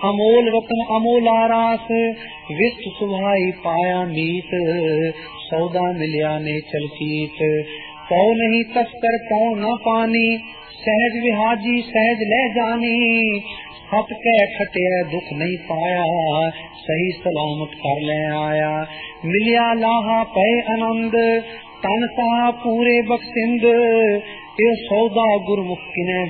अमोल रत्न अमोला रास विस्त सुभाई पाया मीत सौदा मिलिया ने चलकीत पौ नहीं तस्कर पौ न पानी सहज विहाजी सहज ले जानी हट के खटिया दुख नहीं पाया सही सलामत कर ले आया मिलिया लाहा पै आनंद तन सा पूरे बख्शिंद ये सौदा गुरमुख किने